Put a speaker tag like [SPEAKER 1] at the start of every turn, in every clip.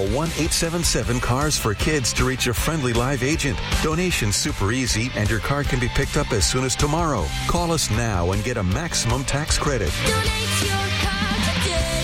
[SPEAKER 1] 1-877-CARS-FOR-KIDS to reach a friendly live agent. Donation's super easy, and your car can be picked up as soon as tomorrow. Call us now and get a maximum tax credit.
[SPEAKER 2] Donate your car today.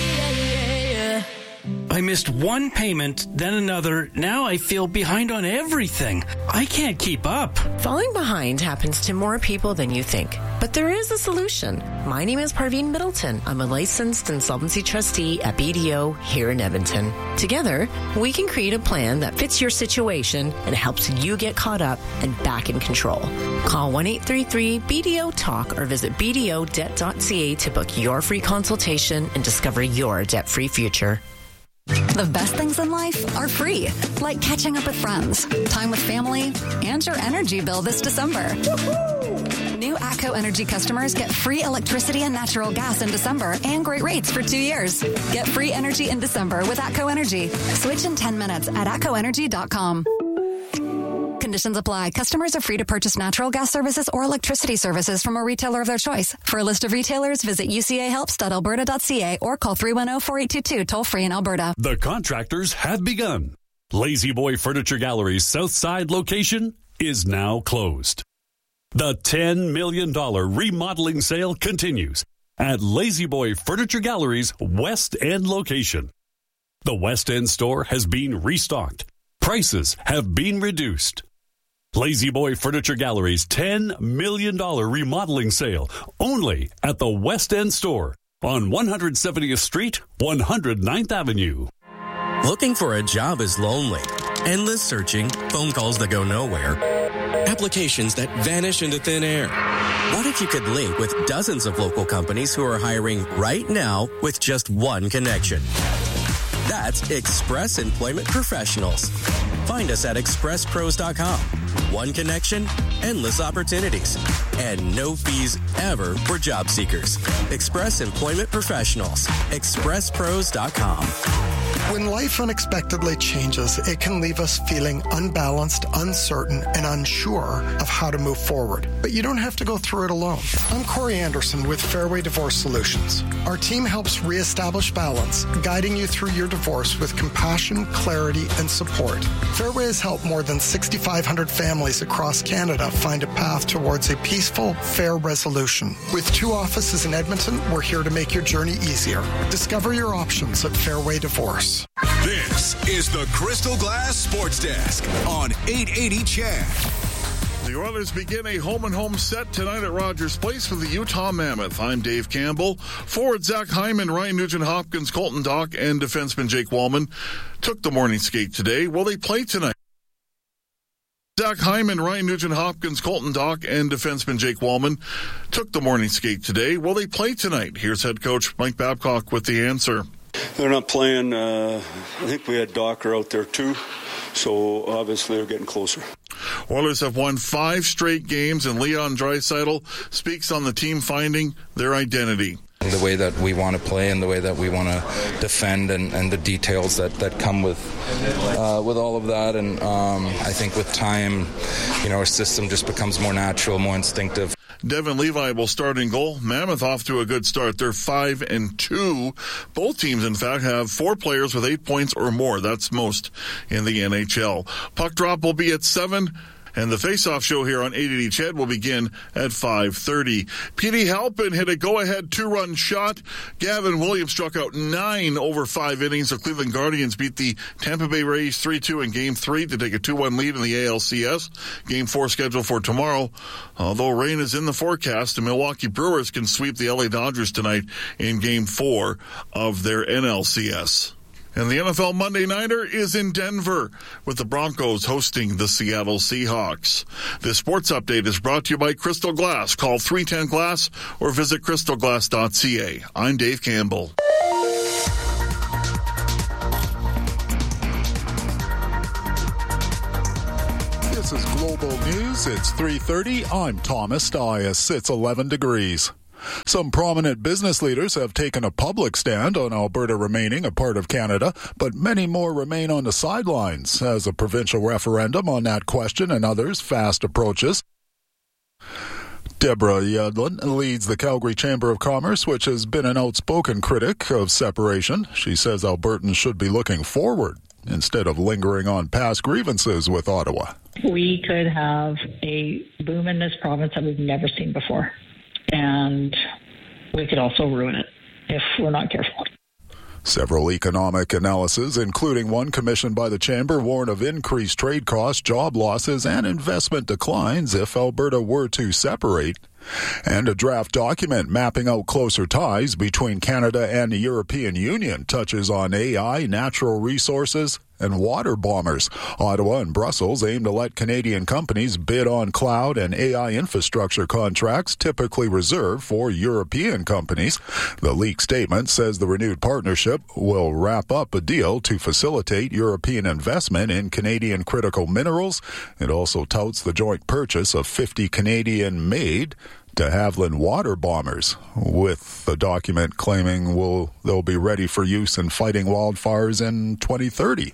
[SPEAKER 3] I missed one payment, then another. Now I feel behind on everything. I can't keep up.
[SPEAKER 4] Falling behind happens to more people than you think. But there is a solution. My name is Parveen Middleton. I'm a licensed insolvency trustee at BDO here in Edmonton. Together, we can create a plan that fits your situation and helps you get caught up and back in control. Call 1-833-BDO-TALK or visit bdodebt.ca to book your free consultation and discover your debt-free future.
[SPEAKER 5] The best things in life are free, like catching up with friends, time with family, and your energy bill this December. New ATCO Energy customers get free electricity and natural gas in December and great rates for 2 years. Get free energy in December with ATCO Energy. Switch in 10 minutes at atcoenergy.com. Conditions apply. Customers are free to purchase natural gas services or electricity services from a retailer of their choice. For a list of retailers, visit ucahelps.alberta.ca or call 310-4822 toll-free in Alberta.
[SPEAKER 6] The contractors have begun. Lazy Boy Furniture Gallery's Southside location is now closed. The $10 million remodeling sale continues at Lazy Boy Furniture Gallery's West End location. The West End store has been restocked. Prices have been reduced. Lazy Boy Furniture Gallery's $10 million remodeling sale only at the West End store on 170th Street, 109th Avenue.
[SPEAKER 7] Looking for a job is lonely. Endless searching, phone calls that go nowhere, applications that vanish into thin air. What if you could link with dozens of local companies who are hiring right now with just one connection? That's Express Employment Professionals. Find us at expresspros.com. One connection, endless opportunities, and no fees ever for job seekers. Express Employment Professionals. expresspros.com.
[SPEAKER 8] When life unexpectedly changes, it can leave us feeling unbalanced, uncertain, and unsure of how to move forward. But you don't have to go through it alone. I'm Corey Anderson with Fairway Divorce Solutions. Our team helps reestablish balance, guiding you through your divorce with compassion, clarity, and support. Fairway has helped more than 6,500 families across Canada find a path towards a peaceful, fair resolution. With 2 offices in Edmonton, we're here to make your journey easier. Discover your options at Fairway Divorce.
[SPEAKER 9] This is the Crystal Glass Sports Desk on 880 CHED.
[SPEAKER 10] The Oilers begin a home-and-home set tonight at Rogers Place for the Utah Mammoth. I'm Dave Campbell. Forward Zach Hyman, Ryan Nugent-Hopkins, Colton Dach, and defenseman Jake Wallman took the morning skate today. Will they play tonight? Zach Hyman, Ryan Nugent-Hopkins, Colton Dach, and defenseman Jake Wallman took the morning skate today. Will they play tonight? Here's head coach Mike Babcock with the answer.
[SPEAKER 11] They're not playing. I think we had Docker out there too, so obviously they're getting closer.
[SPEAKER 10] Oilers have won 5 straight games, and Leon Draisaitl speaks on the team finding their identity.
[SPEAKER 12] The way that we want to play and the way that we want to defend and the details that come with all of that. And I think with time, our system just becomes more natural, more instinctive.
[SPEAKER 10] Devin Levi will start in goal. Mammoth off to a good start. They're 5-2. Both teams, in fact, have 4 players with 8 points or more. That's most in the NHL. Puck drop will be at 7. And the face-off show here on 880 CHED will begin at 5:30. Petey Halpin hit a go-ahead 2-run shot. Gavin Williams struck out 9 over 5 innings. The Cleveland Guardians beat the Tampa Bay Rays 3-2 in Game 3 to take a 2-1 lead in the ALCS. Game 4 scheduled for tomorrow. Although rain is in the forecast, the Milwaukee Brewers can sweep the LA Dodgers tonight in Game 4 of their NLCS. And the NFL Monday Nighter is in Denver, with the Broncos hosting the Seattle Seahawks. This sports update is brought to you by Crystal Glass. Call 310-GLASS or visit crystalglass.ca. I'm Dave Campbell.
[SPEAKER 13] This is Global News. It's 3:30. I'm Thomas Dias. It's 11 degrees. Some prominent business leaders have taken a public stand on Alberta remaining a part of Canada, but many more remain on the sidelines as a provincial referendum on that question and others fast approaches. Deborah Yedlin leads the Calgary Chamber of Commerce, which has been an outspoken critic of separation. She says Albertans should be looking forward instead of lingering on past grievances with Ottawa.
[SPEAKER 14] We could have a boom in this province that we've never seen before. And we could also ruin it if we're not careful.
[SPEAKER 13] Several economic analyses, including one commissioned by the Chamber, warn of increased trade costs, job losses, and investment declines if Alberta were to separate. And a draft document mapping out closer ties between Canada and the European Union touches on AI, natural resources, and water bombers. Ottawa and Brussels aim to let Canadian companies bid on cloud and AI infrastructure contracts typically reserved for European companies. The leaked statement says the renewed partnership will wrap up a deal to facilitate European investment in Canadian critical minerals. It also touts the joint purchase of 50 Canadian-made de Havilland water bombers, with the document claiming they'll be ready for use in fighting wildfires in 2030.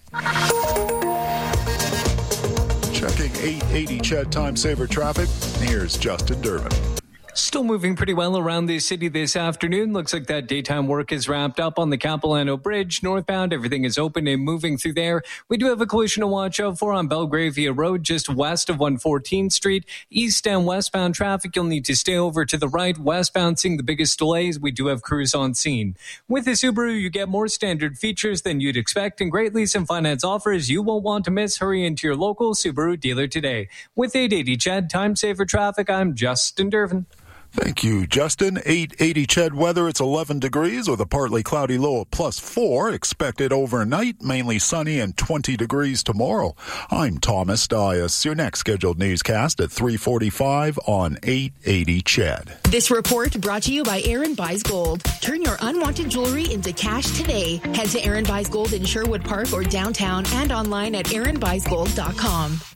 [SPEAKER 13] Checking 880 CHED Time Saver traffic. Here's Justin Durbin.
[SPEAKER 15] Still moving pretty well around the city this afternoon. Looks like that daytime work is wrapped up on the Capilano Bridge. Northbound, everything is open and moving through there. We do have a collision to watch out for on Belgravia Road, just west of 114th Street. East and westbound traffic, you'll need to stay over to the right. Westbound, seeing the biggest delays. We do have crews on scene. With the Subaru, you get more standard features than you'd expect and great lease and finance offers you won't want to miss. Hurry into your local Subaru dealer today. With 880 CHED Time Saver Traffic, I'm Justin Durbin.
[SPEAKER 13] Thank you, Justin. 880 CHED weather. It's 11 degrees with a partly cloudy low of +4. Expected overnight, mainly sunny and 20 degrees tomorrow. I'm Thomas Dias. Your next scheduled newscast at 3:45 on 880 CHED.
[SPEAKER 16] This report brought to you by Aaron Buys Gold. Turn your unwanted jewelry into cash today. Head to Aaron Buys Gold in Sherwood Park or downtown and online at aaronbuysgold.com.